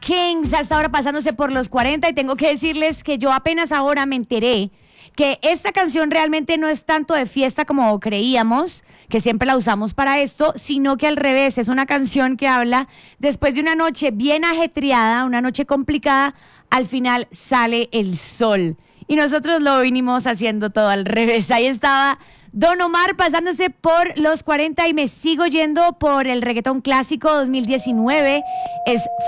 Kings hasta ahora pasándose por los 40 y tengo que decirles que yo apenas ahora me enteré que esta canción realmente no es tanto de fiesta como creíamos, que siempre la usamos para esto, sino que al revés, es una canción que habla después de una noche bien ajetreada, una noche complicada, al final sale el sol. Y nosotros lo vinimos haciendo todo al revés. Ahí estaba Don Omar pasándose por los 40 y me sigo yendo por el reggaetón clásico 2019. Es